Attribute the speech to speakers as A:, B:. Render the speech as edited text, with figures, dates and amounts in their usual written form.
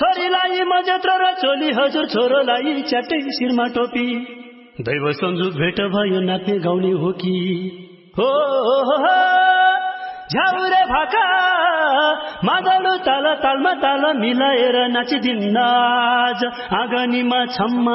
A: छोरीलाई मजेत्र र चोली हजुर छोरोलाई च्याटै शिरमा टोपी दैव संजोग भेट भयो नाच्ने गाउने हो कि हो झ्याउरे भाका मादल ताल तालमा ताल मिलाएर नाचिदिन्न आज आँगनीमा छम्मा